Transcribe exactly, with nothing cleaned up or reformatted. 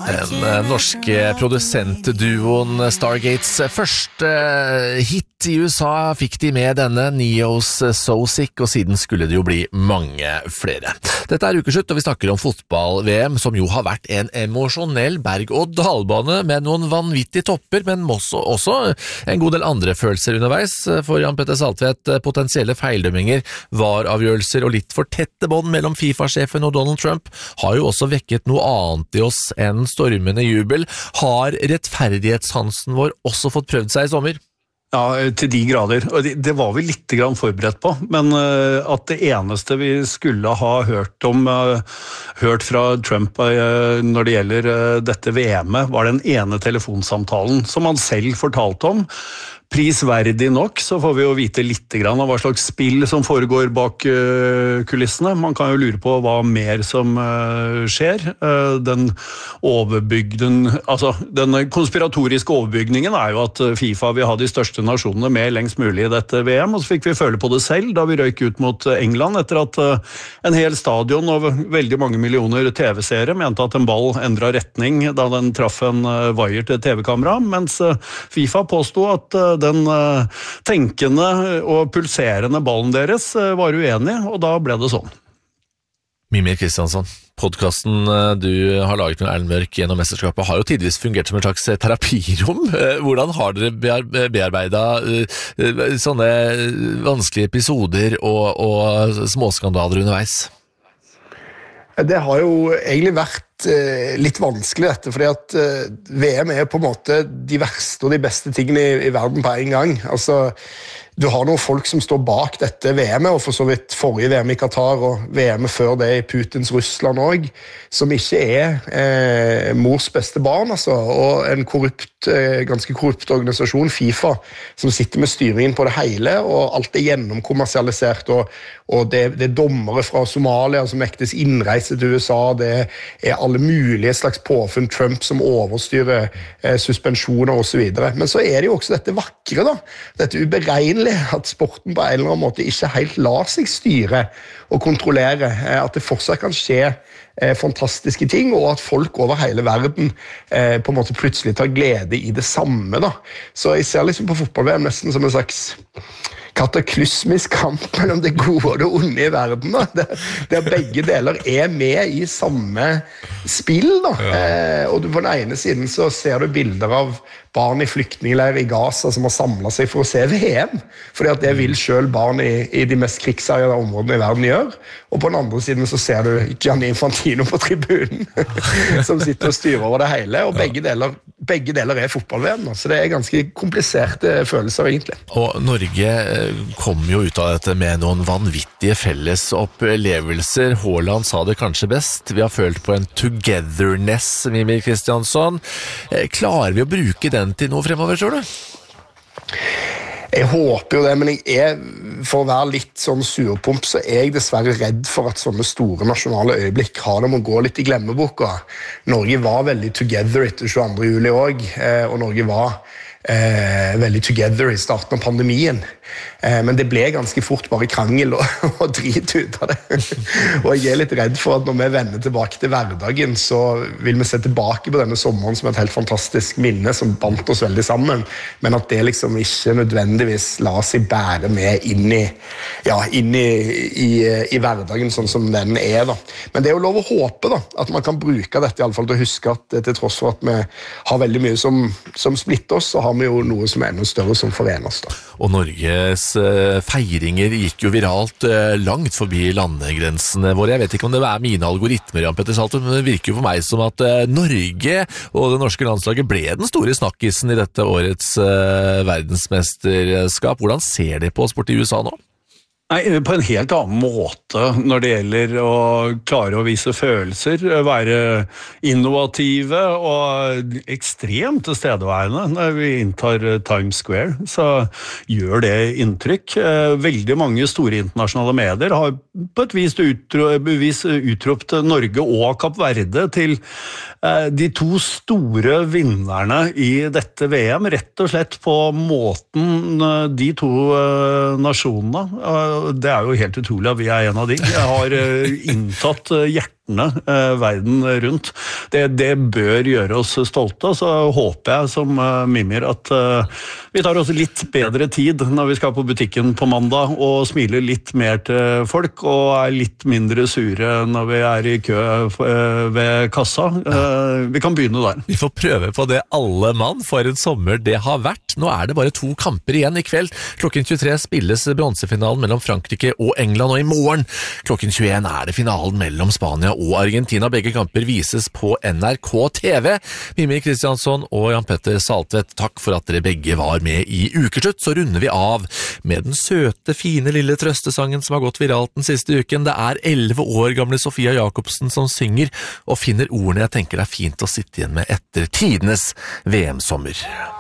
Den eh, norske produsentduoen Stargates første hit i U S A fikk de med denne Neos So Sick, og siden skulle det jo bli mange flere. Dette er ukeslutt, og vi snakker om fotball-V M, som jo har vært en emosjonell berg- og dalbane med noen vanvittige topper, men også, også en god del andre følelser underveis. For Jan Petter Saltvedt, potensielle feildømminger, varavgjørelser og litt for tette bånd mellom FIFA-sjefen og Donald Trump har jo også vekket noe annet i oss enn stormende jubel. Har rettferdighetssansen vår også fått prøvd seg i sommer? Ja, til de grader. Og det, det var vi litt grann forberedt på, men uh, at det eneste vi skulle ha hørt om, uh, hørt fra Trump uh, når det gjelder uh, dette V M-et, var den ene telefonsamtalen som han selv fortalte om. Prisverdig nok så får vi jo vite litt grann av hva slags spill som foregår bak uh, kulissene. Man kan jo lure på hva mer som uh, skjer. Uh, den overbygden, altså den konspiratoriske overbygningen er jo at FIFA vil ha de største nasjonene med lengst mulig i dette V M, og så fikk vi føle på det selv da vi røyk ut mot England etter at uh, en hel stadion og veldig mange millioner T V-seere mente at en ball endret retning da den traff en uh, wire til T V-kamera, mens uh, FIFA påstod at uh, den uh, tenkende og pulserende ballen deres uh, var uenig, og da ble det sånn. Mimir Kristiansson, podcasten du har laget med Erlend Mørk gjennom mesterskapet har jo tidvis fungert som en slags terapirom. Hvordan har dere bearbeidet sånne vanskelige episoder og, og småskandaler underveis? Det har jo egentlig vært eh, litt vanskelig dette, fordi at eh, V M er på en måte de verste og de beste tingene i, i verden på en gang. Altså, du har noen folk som står bak dette V M-et, og for så vidt forrige V M i Qatar og V M-et før det i Putins Russland også, som ikke er eh, mors beste barn, altså, og en korrupt, eh, ganske korrupt organisasjon, FIFA, som sitter med styringen på det hele, og alt er gjennomkommersialisert, og, og det, det er dommere fra Somalia som nektes innreise til U S A, det er alle mulige slags påfunn, Trump som overstyrer eh, suspensjoner og så videre. Men så er det jo også dette vakre da, dette uberegnelige, at sporten på en eller annen måte ikke helt lar seg styre og kontrollere, at det fortsatt kan skje eh, fantastiske ting, og at folk over hele verden eh, på en måte plutselig tar glede i det samme. Da. Så jeg ser liksom på fotball-V M nesten som en slags kataklysmisk kamp mellom det gode og det onde i verden, da. Der, der begge deler er med i samme spill. Da. Ja. Eh, og du, på den ene siden så ser du bilder av barn i flyktningleir i Gaza som har samlet seg for å se V M, fordi at det vil selv barn i, i de mest krigsherjede områdene i verden gjør. Og på den andre siden så ser du Gianni Infantino på tribunen, som sitter og styrer over det hele, og begge deler, begge deler er fotball-V M, så det er ganske kompliserte følelser egentlig. Og Norge kom jo ut av dette med noen vanvittige felles opplevelser. Haaland sa det kanskje best. Vi har følt på en togetherness, Mimir Kristiansson. Klarer vi å bruke den til noe fremover, tror du? Jeg håper jo det, men jeg er, for å være litt sånn surpump, så er jeg dessverre redd for at sånne store nasjonale øyeblikk har det med å gå litt i glemmeboka. Norge var veldig together etter tjueandre juli også, og Norge var Eh, veldig together i starten av pandemien, eh, men det ble ganske fort bare krangel og, og drit ut av det. Og jeg er litt redd for at når vi vender tilbake til hverdagen, så vil vi se tilbake på denne sommeren som et helt fantastisk minne som bandt oss veldig sammen, men at det liksom ikke nødvendigvis lar seg bære med inn i, ja, inn i, i, i hverdagen sånn som den er da. Men det er jo lov å håpe da, at man kan bruke dette i alle fall til å huske at til tross for at vi har veldig mye som, som splitter oss, så har vi jo noe som er enda større som forener oss da. Og Norges uh, feiringer gikk jo viralt uh, langt forbi landegrensene våre. Jeg vet ikke om det er mine algoritmer, Jan Petter Saltvedt, men det virker jo for meg som at uh, Norge og det norske landslaget ble den store snakkisen i dette årets uh, verdensmesterskap. Hvordan ser de på sport i U S A nå? Nei, på en helt annen måte når det gjelder å klare å vise følelser, være innovative og ekstremt tilstedeværende. Når vi inntar Times Square, så gjør det inntrykk. Veldig mange store internasjonale medier har på et vis bevis utropt Norge og Kapp Verde til de to store vinnerne i dette V M, rett og slett på måten de to nasjonene, det er jo helt utrolig at vi er en av de, jeg har inntatt hjertet hjertene eh, verden rundt. Det, det bør gjøre oss stolte, så håper jeg som eh, Mimir at eh, vi tar også litt bedre tid når vi skal på butikken på mandag, og smiler litt mer til folk, og er litt mindre sure når vi er i kø eh, ved kassa. Eh, vi kan begynne der. Vi får prøve på det alle mann for en sommer det har vært. Nå er det bare to kamper igjen i kveld. Klokken tjuetre spilles bronsefinalen mellom Frankrike og England, og i morgen klokken tjueen er det finalen mellom Spania og Argentina. Begge kamper vises på N R K T V. Mimir Kristiansson og Jan Petter Saltvedt, takk for at dere begge var med i Ukeslutt. Så runder vi av med den søte, fine lille trøstesangen som har gått viralt den siste uken. Det er elleve år gamle Sofia Jacobsen som synger, og finner ordene jeg tenker er fint å sitte igjen med etter tidenes V M-sommer.